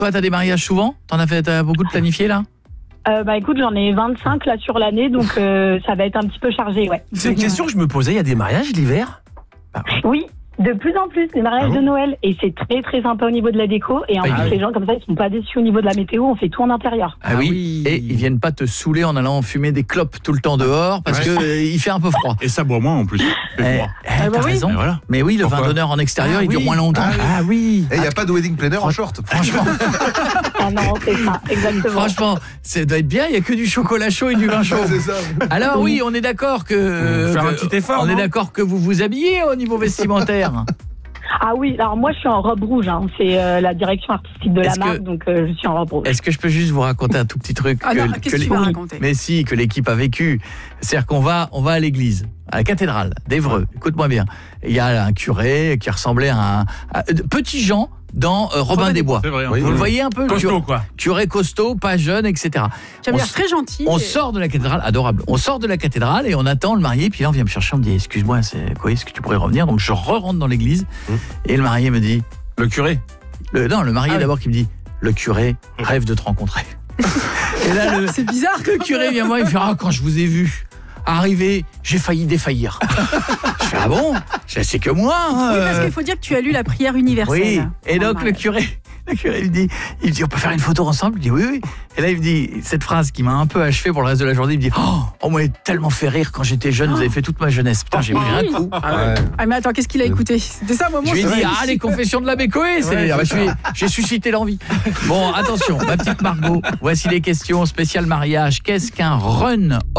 Toi, t'as des mariages souvent ? T'as beaucoup de planifiés là ? Écoute, j'en ai 25 là sur l'année, donc ça va être un petit peu chargé, ouais. C'est une question que je me posais, il y a des mariages l'hiver ? Oui, de plus en plus, des mariages de Noël. Et c'est très très sympa au niveau de la déco. Et en plus, les gens comme ça, ils sont pas déçus au niveau de la météo. On fait tout en intérieur. Ah oui. Et ils viennent pas te saouler en allant fumer des clopes tout le temps dehors parce que il fait un peu froid. Et ça boit moins en plus. T'as raison. Et voilà. Mais oui, le vin d'honneur en extérieur, il dure moins longtemps. Ah oui. Et il n'y a pas de wedding planner en short. Franchement. Ah non, c'est ça, exactement. Franchement, ça doit être bien, il y a que du chocolat chaud et du vin chaud. C'est ça. Alors oui, on est d'accord que faire un petit effort. on est d'accord que vous vous habillez au niveau vestimentaire. Ah oui, alors moi je suis en robe rouge, hein. C'est la direction artistique de la Est-ce marque, que- donc je suis en robe rouge. Est-ce que je peux juste vous raconter un tout petit truc Ah non, qu'est-ce que tu vas raconter ? Mais si, que l'équipe a vécu. C'est-à-dire qu'on va à l'église, à la cathédrale d'Évreux. Écoute-moi bien. Il y a un curé qui ressemblait à Petit Jean dans Robin des Bois. C'est vrai. Vous le voyez un peu, Costaud, quoi. curé costaud, pas jeune, etc. Tu as l'air très gentil. On sort de la cathédrale, adorable. On sort de la cathédrale et on attend le marié. Puis là, on vient me chercher, on me dit, excuse-moi, c'est quoi, est-ce que tu pourrais revenir ? Donc je rentre dans l'église et le marié me dit, Le curé. le marié d'abord qui me dit, le curé rêve de te rencontrer. Et là, C'est bizarre. le curé vient moi, il me fait, quand je vous ai vu arriver, j'ai failli défaillir. Je fais, ah bon ? C'est que moi. Oui, parce qu'il faut dire que tu as lu la prière universelle. Oui, et donc Ah, le curé il me dit, on peut faire une photo ensemble ? Je dis oui. Et là il me dit cette phrase qui m'a un peu achevé pour le reste de la journée, il me dit moi tellement fait rire quand j'étais jeune, vous avez fait toute ma jeunesse. Putain, j'ai pris un coup. Ah mais attends, qu'est-ce qu'il a écouté ? C'était ça, moi. Je lui ai dit les confessions de l'abbé Coé, j'ai suscité l'envie. Bon, attention, ma petite Margot, voici les questions spéciales mariage. Qu'est-ce qu'un run